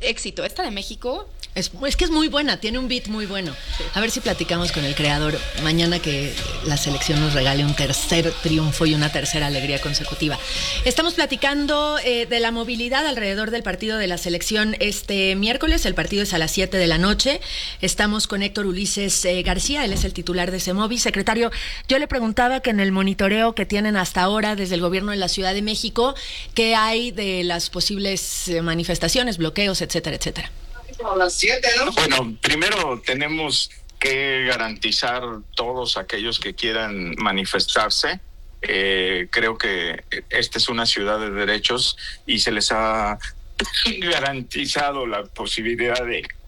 éxito. Esta de México... Es que es muy buena, tiene un beat muy bueno. Sí. A ver si platicamos con el creador mañana, que la selección nos regale un tercer triunfo y una tercera alegría consecutiva. Estamos platicando de la movilidad alrededor del partido de la selección este miércoles. El partido es a las 7 de la noche. Estamos con Héctor Ulises García, él es el titular de CEMOVI. Secretario, yo le preguntaba que en el monitoreo que tienen hasta ahora desde el gobierno de la Ciudad de México, ¿qué hay de las posibles manifestaciones, bloqueos, etcétera, etcétera? A las 7, ¿no? Bueno, primero tenemos que garantizar todos aquellos que quieran manifestarse. Creo que esta es una ciudad de derechos y se les ha garantizado la posibilidad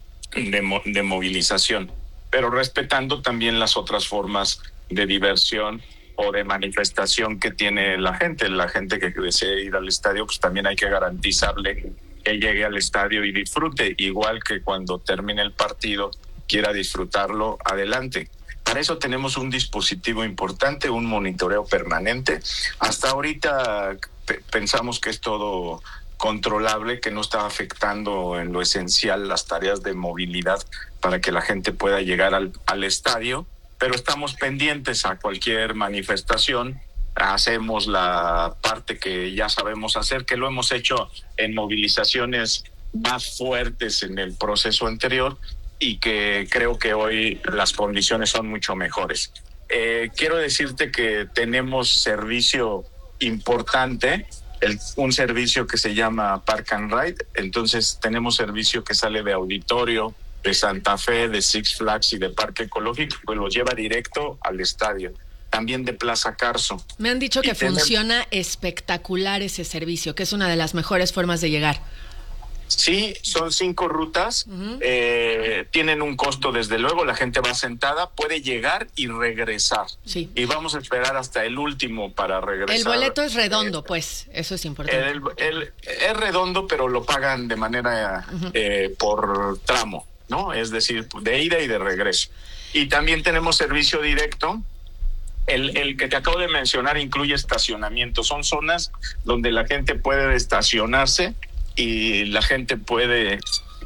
de movilización, pero respetando también las otras formas de diversión o de manifestación que tiene la gente. La gente que desee ir al estadio, pues también hay que garantizarle que llegue al estadio y disfrute, igual que cuando termine el partido quiera disfrutarlo, adelante. Para eso tenemos un dispositivo importante, un monitoreo permanente. Hasta ahorita pensamos que es todo controlable, que no está afectando en lo esencial las tareas de movilidad para que la gente pueda llegar al estadio, pero estamos pendientes a cualquier manifestación. Hacemos la parte que ya sabemos hacer, que lo hemos hecho en movilizaciones más fuertes en el proceso anterior y que creo que hoy las condiciones son mucho mejores. Quiero decirte que tenemos servicio importante, un servicio que se llama Park and Ride. Entonces tenemos servicio que sale de Auditorio, de Santa Fe, de Six Flags y de Parque Ecológico, pues lo lleva directo al estadio. También de Plaza Carso. Me han dicho que funciona espectacular ese servicio, que es una de las mejores formas de llegar. Sí, son 5 rutas, tienen un costo, desde luego, la gente va sentada, puede llegar y regresar. Sí. Y vamos a esperar hasta el último para regresar. El boleto es redondo, pues, eso es importante. Es redondo, pero lo pagan de manera por tramo, ¿no? Es decir, de ida y de regreso. Y también tenemos servicio directo. El que te acabo de mencionar incluye estacionamiento. Son zonas donde la gente puede estacionarse y la gente puede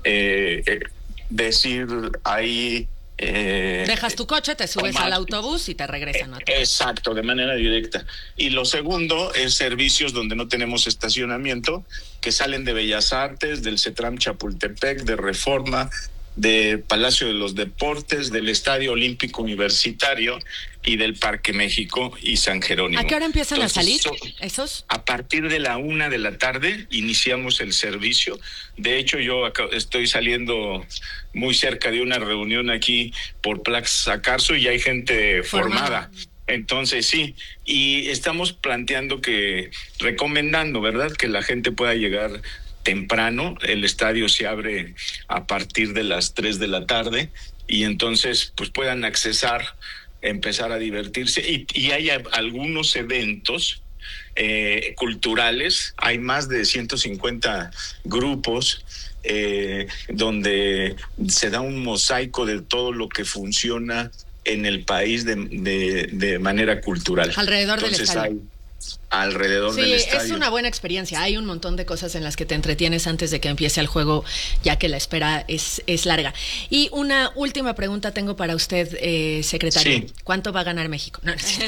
decir ahí... dejas tu coche, te subes al autobús y te regresan. Exacto, de manera directa. Y lo segundo es servicios donde no tenemos estacionamiento, que salen de Bellas Artes, del CETRAM Chapultepec, de Reforma, de Palacio de los Deportes, del Estadio Olímpico Universitario y del Parque México y San Jerónimo. ¿A qué hora empiezan a salir esos? A partir de la 1:00 p.m. iniciamos el servicio. De hecho, yo estoy saliendo muy cerca de una reunión aquí por Plaza Carso y hay gente formada. Entonces sí, y estamos planteando recomendando, ¿verdad?, que la gente pueda llegar temprano. El estadio se abre a partir de las 3 de la tarde y entonces pues puedan empezar a divertirse y hay algunos eventos culturales. Hay más de 150 grupos donde se da un mosaico de todo lo que funciona en el país de manera cultural. Alrededor del estadio. Alrededor del estadio. Sí, es una buena experiencia. Hay un montón de cosas en las que te entretienes antes de que empiece el juego, ya que la espera es larga. Y una última pregunta tengo para usted, secretario. Sí. ¿Cuánto va a ganar México?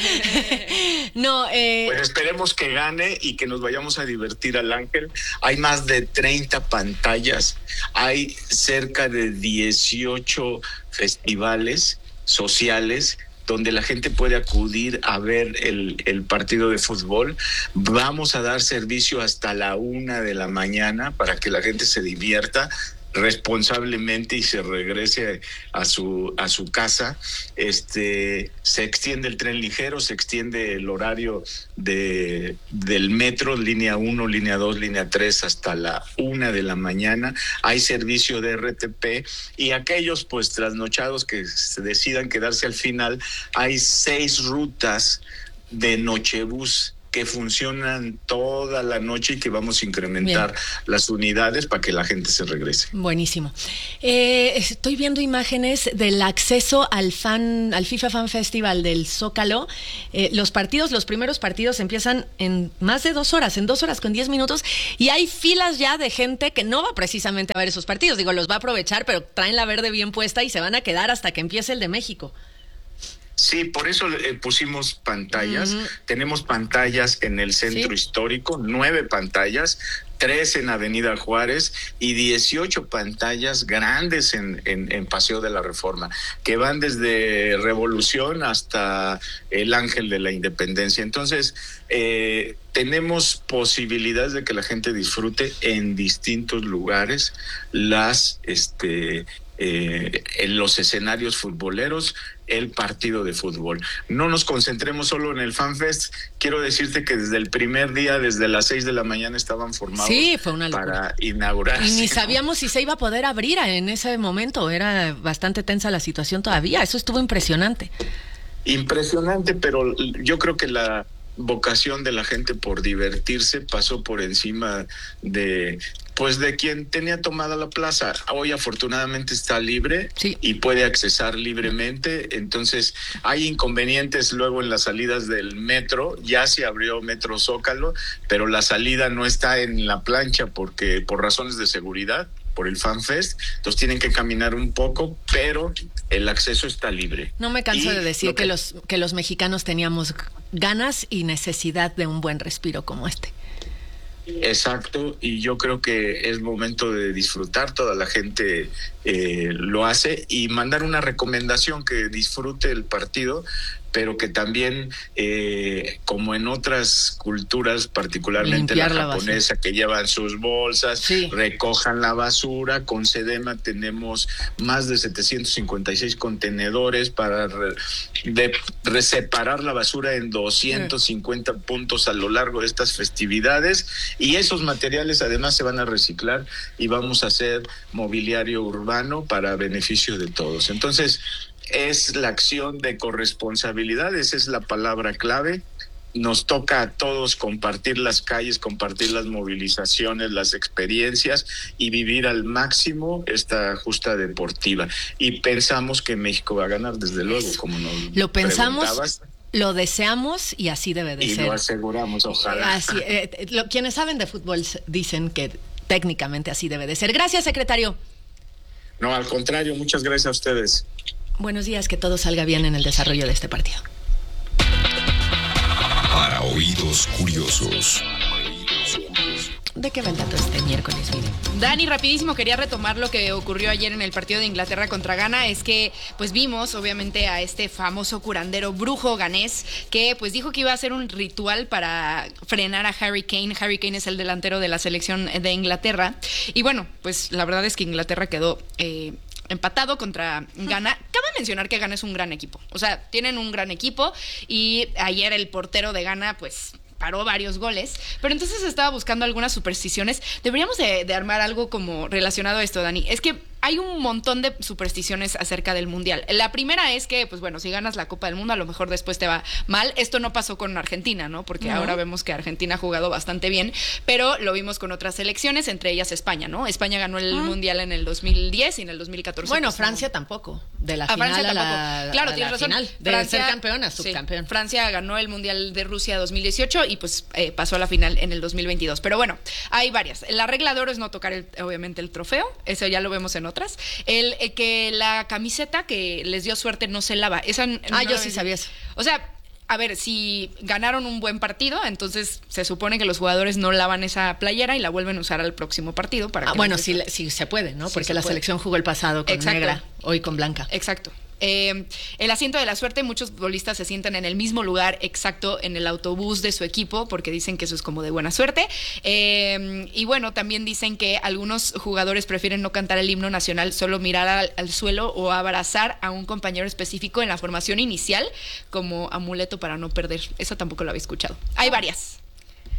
Pues esperemos que gane y que nos vayamos a divertir al Ángel. Hay más de 30 pantallas, hay cerca de 18 festivales sociales donde la gente puede acudir a ver el partido de fútbol. Vamos a dar servicio hasta la 1:00 a.m. para que la gente se divierta responsablemente y se regrese a su casa. Se extiende el tren ligero, se extiende el horario del metro, línea 1, línea 2, línea 3 hasta la 1:00 a.m. Hay servicio de RTP y aquellos pues trasnochados que se decidan quedarse al final, hay 6 rutas de nochebús que funcionan toda la noche y que vamos a incrementar las unidades para que la gente se regrese. Buenísimo. Estoy viendo imágenes del acceso al FIFA Fan Festival del Zócalo. Los primeros partidos empiezan en más de 2 horas, en 2 horas con 10 minutos, y hay filas ya de gente que no va precisamente a ver esos partidos. Digo, los va a aprovechar, pero traen la verde bien puesta y se van a quedar hasta que empiece el de México. Sí, por eso pusimos pantallas. Tenemos pantallas en el centro histórico, 9 pantallas, 3 en Avenida Juárez y 18 pantallas grandes en Paseo de la Reforma, que van desde Revolución hasta el Ángel de la Independencia. Entonces, tenemos posibilidades de que la gente disfrute en distintos lugares en los escenarios futboleros, el partido de fútbol. No nos concentremos solo en el FanFest. Quiero decirte que desde el primer día, desde las 6 de la mañana, estaban formados para inaugurar. Y ni sabíamos si se iba a poder abrir en ese momento. Era bastante tensa la situación todavía. Eso estuvo impresionante. Impresionante, pero yo creo que la vocación de la gente por divertirse pasó por encima de quien tenía tomada la plaza. Hoy afortunadamente está libre y puede accesar libremente. Entonces hay inconvenientes luego en las salidas del metro. Ya se abrió Metro Zócalo, pero la salida no está en la plancha porque por razones de seguridad, por el FanFest, entonces tienen que caminar un poco, pero el acceso está libre. No me canso de decir que los mexicanos teníamos ganas y necesidad de un buen respiro como este. Exacto, y yo creo que es momento de disfrutar. Toda la gente lo hace, y mandar una recomendación: que disfrute el partido, pero que también, como en otras culturas, particularmente la japonesa, que llevan sus bolsas, recojan la basura. Con Sedema tenemos más de 756 contenedores para separar la basura en 250 puntos a lo largo de estas festividades, y esos materiales además se van a reciclar y vamos a hacer mobiliario urbano para beneficio de todos. Entonces, es la acción de corresponsabilidad, esa es la palabra clave. Nos toca a todos compartir las calles, compartir las movilizaciones, las experiencias, y vivir al máximo esta justa deportiva. Y pensamos que México va a ganar, desde luego, como nos lo pensamos. Lo deseamos y así debe de ser. Y lo aseguramos, ojalá. Así, quienes saben de fútbol dicen que técnicamente así debe de ser. Gracias, secretario. No, al contrario, muchas gracias a ustedes. Buenos días, que todo salga bien en el desarrollo de este partido. Para oídos curiosos. ¿De qué va el dato este miércoles, mire? Dani, rapidísimo, quería retomar lo que ocurrió ayer en el partido de Inglaterra contra Ghana. Es que pues vimos obviamente a este famoso curandero brujo ganés, que pues dijo que iba a hacer un ritual para frenar a Harry Kane. Harry Kane es el delantero de la selección de Inglaterra, y bueno, pues la verdad es que Inglaterra quedó empatado contra Ghana. Cabe mencionar que Ghana es un gran equipo, o sea, tienen un gran equipo, y ayer el portero de Ghana pues paró varios goles, pero entonces estaba buscando algunas supersticiones. Deberíamos de armar algo como relacionado a esto, Dani. Es que hay un montón de supersticiones acerca del Mundial. La primera es que, pues bueno, si ganas la Copa del Mundo, a lo mejor después te va mal. Esto no pasó con Argentina, ¿no? Porque ahora vemos que Argentina ha jugado bastante bien, pero lo vimos con otras selecciones, entre ellas España, ¿no? España ganó el Mundial en el 2010 y en el 2014. Bueno, pues, Francia tampoco. De la final a la claro, tienes razón. Final. De Francia, ser campeona, subcampeón. Sí, Francia ganó el Mundial de Rusia 2018 y pues pasó a la final en el 2022. Pero bueno, hay varias. La regla de oro es no tocar, obviamente, el trofeo. Eso ya lo vemos en otras. Que la camiseta que les dio suerte no se lava. Esa yo sí sabía eso. O sea, a ver, si ganaron un buen partido, entonces se supone que los jugadores no lavan esa playera y la vuelven a usar al próximo partido. Bueno, sí se puede, ¿no? Porque la selección jugó el pasado con negra, hoy con blanca. Exacto. El asiento de la suerte, muchos futbolistas se sientan en el mismo lugar exacto en el autobús de su equipo porque dicen que eso es como de buena suerte. Y bueno, también dicen que algunos jugadores prefieren no cantar el himno nacional, solo mirar al suelo o abrazar a un compañero específico en la formación inicial como amuleto para no perder. Eso tampoco lo había escuchado. Hay varias.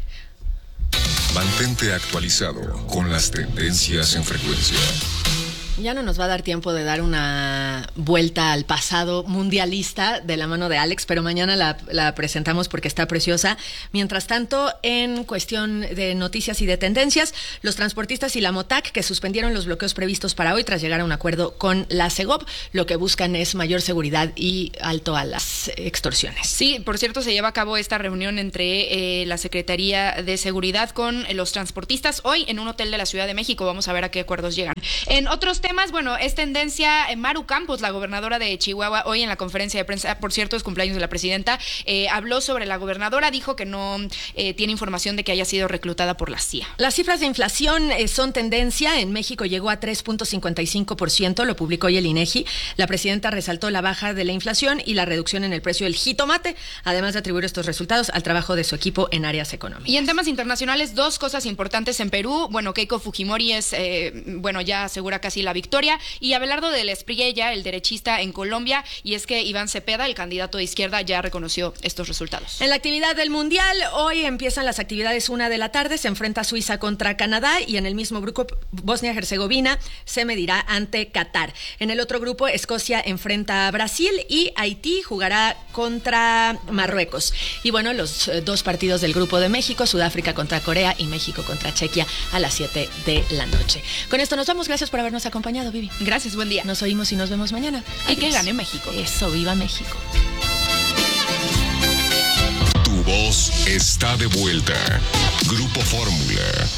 Mantente actualizado con las tendencias en frecuencia. Ya no nos va a dar tiempo de dar una vuelta al pasado mundialista de la mano de Alex, pero mañana la presentamos porque está preciosa. Mientras tanto, en cuestión de noticias y de tendencias, los transportistas y la MOTAC, que suspendieron los bloqueos previstos para hoy tras llegar a un acuerdo con la Segov, lo que buscan es mayor seguridad y alto a las extorsiones. Sí, por cierto, se lleva a cabo esta reunión entre la Secretaría de Seguridad con los transportistas hoy en un hotel de la Ciudad de México. Vamos a ver a qué acuerdos llegan. En otros temas, bueno, es tendencia Maru Campos, la gobernadora de Chihuahua, hoy en la conferencia de prensa, por cierto, es cumpleaños de la presidenta, habló sobre la gobernadora, dijo que no tiene información de que haya sido reclutada por la CIA. Las cifras de inflación son tendencia. En México llegó a 3.55%, lo publicó hoy el INEGI. La presidenta resaltó la baja de la inflación y la reducción en el precio del jitomate, además de atribuir estos resultados al trabajo de su equipo en áreas económicas. Y en temas internacionales, dos cosas importantes en Perú. Bueno, Keiko Fujimori es, ya asegura casi la victoria, y Abelardo del Espriella, el derechista en Colombia, y es que Iván Cepeda, el candidato de izquierda, ya reconoció estos resultados. En la actividad del Mundial, hoy empiezan las actividades 1 de la tarde, se enfrenta Suiza contra Canadá, y en el mismo grupo Bosnia-Herzegovina se medirá ante Qatar. En el otro grupo, Escocia enfrenta a Brasil y Haití jugará contra Marruecos. Y bueno, los dos partidos del grupo de México, Sudáfrica contra Corea y México contra Chequia a las 7 de la noche. Con esto nos vamos, gracias por habernos acompañado, Vivi. Gracias, buen día. Nos oímos y nos vemos mañana. Y que gane México. Eso, viva México. Tu voz está de vuelta. Grupo Fórmula.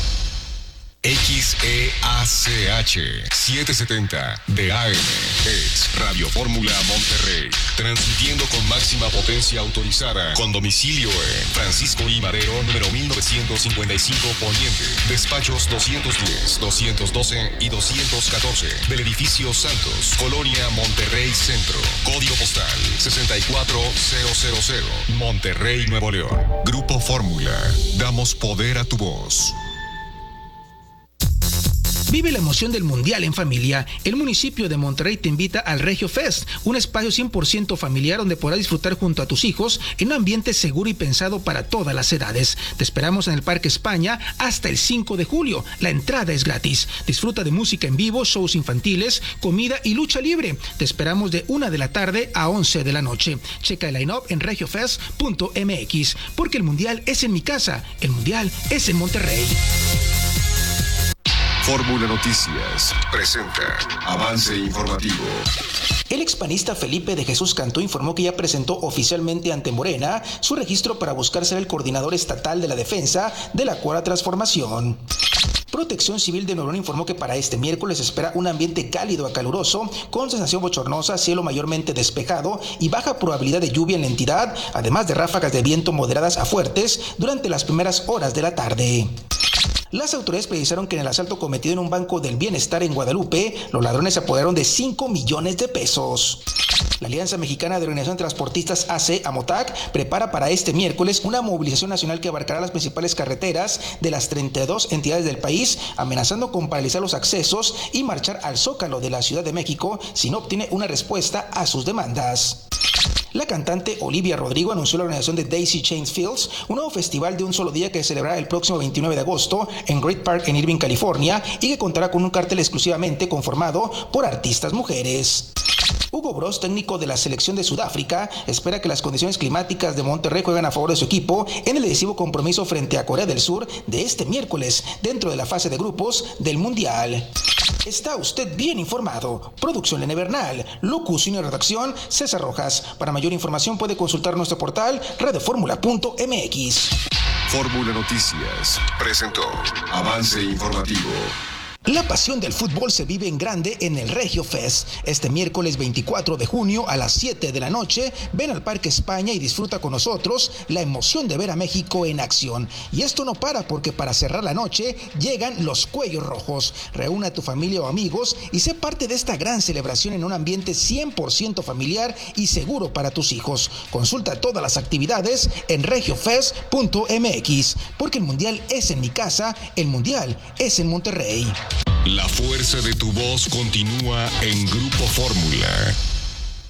XEACH 770 de AM es Radio Fórmula Monterrey, transmitiendo con máxima potencia autorizada, con domicilio en Francisco I. Madero, número 1955 Poniente, despachos 210, 212 y 214 del edificio Santos, Colonia Monterrey Centro, código postal 64000, Monterrey, Nuevo León. Grupo Fórmula, damos poder a tu voz. Vive la emoción del Mundial en familia. El municipio de Monterrey te invita al Regio Fest, un espacio 100% familiar donde podrás disfrutar junto a tus hijos en un ambiente seguro y pensado para todas las edades. Te esperamos en el Parque España hasta el 5 de julio. La entrada es gratis. Disfruta de música en vivo, shows infantiles, comida y lucha libre. Te esperamos de 1 de la tarde a 11 de la noche. Checa el line-up en regiofest.mx, porque el Mundial es en mi casa, el Mundial es en Monterrey. Fórmula Noticias presenta Avance Informativo. El expanista Felipe de Jesús Cantú informó que ya presentó oficialmente ante Morena su registro para buscar ser el coordinador estatal de la defensa de la Cuarta Transformación. Protección Civil de Nuevo León informó que para este miércoles espera un ambiente cálido a caluroso, con sensación bochornosa, cielo mayormente despejado y baja probabilidad de lluvia en la entidad, además de ráfagas de viento moderadas a fuertes durante las primeras horas de la tarde. Las autoridades precisaron que en el asalto cometido en un banco del bienestar en Guadalupe, los ladrones se apoderaron de 5 millones de pesos. La Alianza Mexicana de Organización de Transportistas AC, AMOTAC, prepara para este miércoles una movilización nacional que abarcará las principales carreteras de las 32 entidades del país, amenazando con paralizar los accesos y marchar al Zócalo de la Ciudad de México si no obtiene una respuesta a sus demandas. La cantante Olivia Rodrigo anunció la organización de Daisy Chains Fields, un nuevo festival de un solo día que se celebrará el próximo 29 de agosto en Great Park en Irving, California, y que contará con un cartel exclusivamente conformado por artistas mujeres. Hugo Broz, técnico de la selección de Sudáfrica, espera que las condiciones climáticas de Monterrey jueguen a favor de su equipo en el decisivo compromiso frente a Corea del Sur de este miércoles, dentro de la fase de grupos del Mundial. Está usted bien informado. Producción Lene Bernal, locución y redacción César Rojas. Para mayor información puede consultar nuestro portal radioformula.mx. Fórmula Noticias presentó Avance Informativo. La pasión del fútbol se vive en grande en el Regio Fest. Este miércoles 24 de junio a las 7 de la noche, ven al Parque España y disfruta con nosotros la emoción de ver a México en acción. Y esto no para, porque para cerrar la noche llegan los Cuellos Rojos. Reúne a tu familia o amigos y sé parte de esta gran celebración en un ambiente 100% familiar y seguro para tus hijos. Consulta todas las actividades en regiofest.mx, porque el Mundial es en mi casa, el Mundial es en Monterrey. La fuerza de tu voz continúa en Grupo Fórmula.